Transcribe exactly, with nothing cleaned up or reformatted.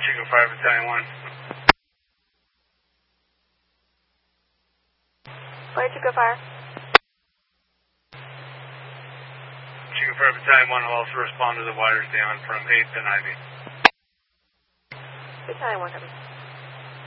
Chico Fire Battalion one. Fire Chico Fire. Chico Fire Battalion one will also respond to the wires down from eighth and Ivy. Battalion one, copy.